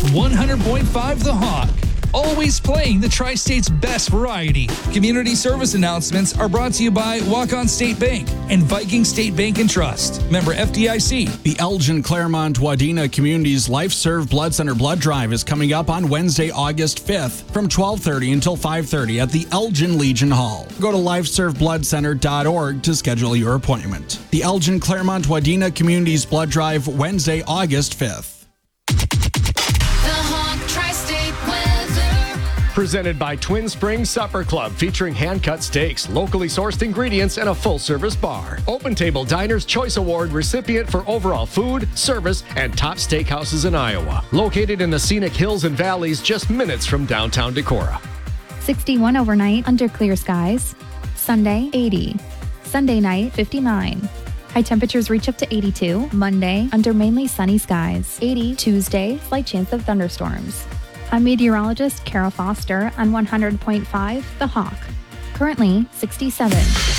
100.5 The Hawk. Always playing the Tri-State's best variety. Community service announcements are brought to you by Walk-On State Bank and Viking State Bank and Trust. Member FDIC. The Elgin Claremont Wadena Community's Life Serve Blood Center Blood Drive is coming up on Wednesday, August 5th from 12:30 until 5:30 at the Elgin Legion Hall. Go to lifeservebloodcenter.org to schedule your appointment. The Elgin Claremont Wadena Community's Blood Drive, Wednesday, August 5th. Presented by Twin Springs Supper Club, featuring hand-cut steaks, locally sourced ingredients, and a full-service bar. Open Table Diners Choice Award recipient for overall food, service, and top steakhouses in Iowa. Located in the scenic hills and valleys just minutes from downtown Decorah. 61 overnight under clear skies. Sunday, 80. Sunday night, 59. High temperatures reach up to 82. Monday, under mainly sunny skies. 80. Tuesday, slight chance of thunderstorms. I'm meteorologist Carol Foster on 100.5 The Hawk. Currently 67.